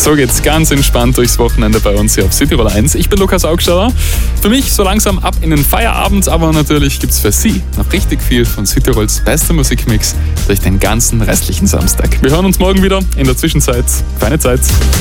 So geht's ganz entspannt durchs Wochenende bei uns hier auf Südtirol 1. Ich bin Lukas Augsteller. Für mich so langsam ab in den Feierabend, aber natürlich gibt's für Sie noch richtig viel von Südtirols bester Musikmix durch den ganzen restlichen Samstag. Wir hören uns morgen wieder. In der Zwischenzeit, feine Zeit.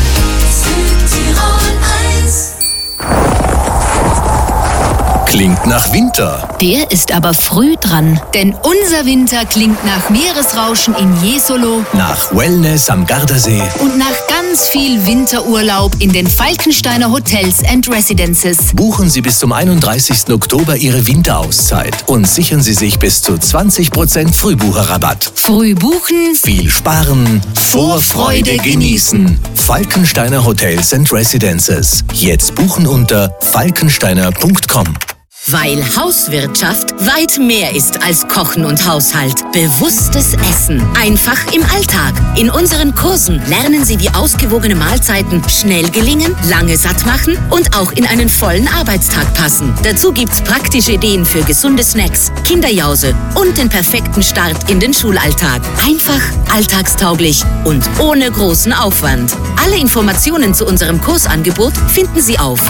Klingt nach Winter. Der ist aber früh dran, denn unser Winter klingt nach Meeresrauschen in Jesolo, Nach Wellness am Gardasee. und nach ganz viel Winterurlaub in den Falkensteiner Hotels and Residences. Buchen Sie bis zum 31. Oktober Ihre Winterauszeit und sichern Sie sich bis zu 20% Frühbucherrabatt. Früh buchen, Viel sparen, Vorfreude genießen. Falkensteiner Hotels and Residences. Jetzt buchen unter falkensteiner.com. Weil Hauswirtschaft weit mehr ist als Kochen und Haushalt. Bewusstes Essen. Einfach im Alltag. In unseren Kursen lernen Sie, wie ausgewogene Mahlzeiten schnell gelingen, lange satt machen und auch in einen vollen Arbeitstag passen. Dazu gibt's praktische Ideen für gesunde Snacks, Kinderjause und den perfekten Start in den Schulalltag. Einfach, alltagstauglich und ohne großen Aufwand. Alle Informationen zu unserem Kursangebot finden Sie auf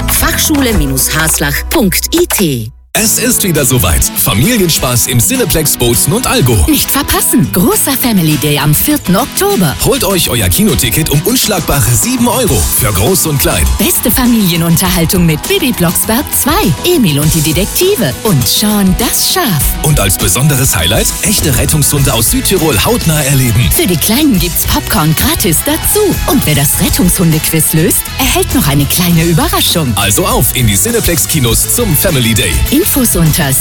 fachschule-haslach.it. Es ist wieder soweit. Familienspaß im Cineplex Bozen und Allgäu. nicht verpassen. Großer Family Day am 4. Oktober. Holt euch euer Kinoticket um unschlagbare 7 € für Groß und Klein. Beste Familienunterhaltung mit Bibi Blocksberg 2, Emil und die Detektive und Sean das Schaf. Und als besonderes Highlight, echte Rettungshunde aus Südtirol hautnah erleben. Für die Kleinen gibt's Popcorn gratis dazu. Und wer das Rettungshundequiz löst, erhält noch eine kleine Überraschung. Also auf in die Cineplex-Kinos zum Family Day. Infos unter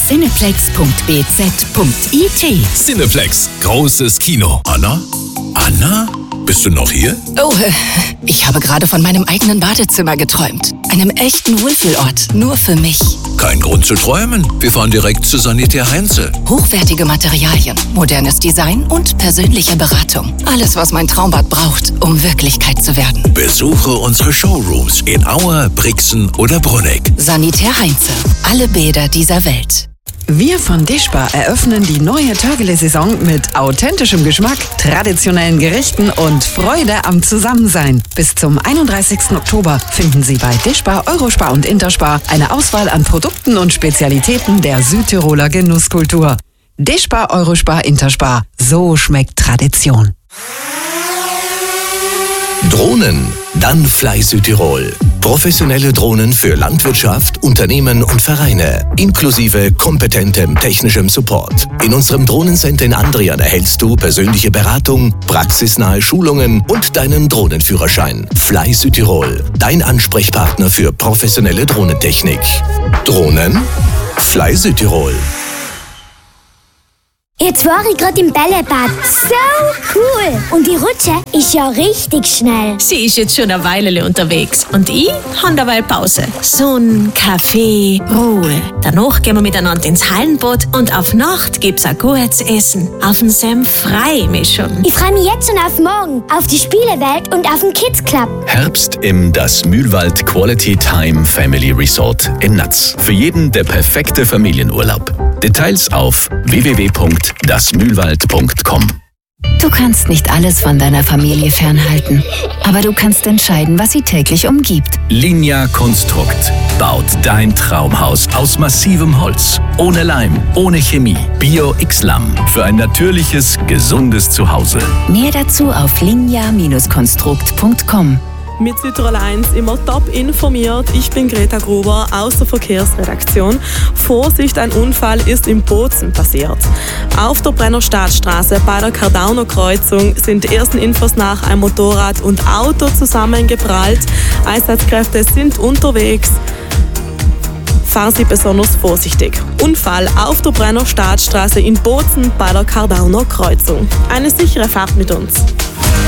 cineplex.bz.it. Cineplex, großes Kino. Anna? Anna? Bist du noch hier? Oh, ich habe gerade von meinem eigenen Badezimmer geträumt. Einem echten Wohlfühlort, nur für mich. Kein Grund zu träumen. Wir fahren direkt zu Sanitär Heinze. Hochwertige Materialien, modernes Design und persönliche Beratung. Alles, was mein Traumbad braucht, um Wirklichkeit zu werden. Besuche unsere Showrooms in Auer, Brixen oder Brunegg. Sanitär Heinze. Alle Bäder dieser Welt. Wir von Dischbar eröffnen die neue Törgele-Saison mit authentischem Geschmack, traditionellen Gerichten und Freude am Zusammensein. Bis zum 31. Oktober finden Sie bei Dischbar, Eurospar und Interspar eine Auswahl an Produkten und Spezialitäten der Südtiroler Genusskultur. Dischbar, Eurospar, Interspar. So schmeckt Tradition. Drohnen, dann Fly Südtirol. Professionelle Drohnen für Landwirtschaft, Unternehmen und Vereine, inklusive kompetentem technischem Support. In unserem Drohnencenter in Andrian erhältst du persönliche Beratung, praxisnahe Schulungen und deinen Drohnenführerschein. Fly Südtirol, dein Ansprechpartner für professionelle Drohnentechnik. Drohnen? Fly Südtirol. Jetzt war ich gerade im Bällebad. So cool. Und die Rutsche ist ja richtig schnell. Sie ist jetzt schon eine Weile unterwegs und ich habe dabei Pause. Sonne, Kaffee, Ruhe. Danach gehen wir miteinander ins Hallenbad und auf Nacht gibt's ein gutes Essen. Auf den Sam freue ich mich schon. Ich freue mich jetzt schon auf morgen, auf die Spielewelt und auf den Kids Club. Herbst im Das Mühlwald Quality Time Family Resort in Natz. Für jeden der perfekte Familienurlaub. Details auf www.dasmühlwald.com. Du kannst nicht alles von deiner Familie fernhalten, aber du kannst entscheiden, was sie täglich umgibt. Linja Konstrukt baut dein Traumhaus aus massivem Holz. Ohne Leim, ohne Chemie. Bio-X-Lamm für ein natürliches, gesundes Zuhause. Mehr dazu auf linja-konstrukt.com. Mit Südtirol 1 immer top informiert. Ich bin Greta Gruber aus der Verkehrsredaktion. Vorsicht, ein Unfall ist in Bozen passiert. Auf der Brennerstadtstraße bei der Kardauner Kreuzung sind die ersten Infos nach ein Motorrad und Auto zusammengeprallt. Einsatzkräfte sind unterwegs. Fahren Sie besonders vorsichtig. Unfall auf der Brennerstadtstraße in Bozen bei der Kardauner Kreuzung. Eine sichere Fahrt mit uns.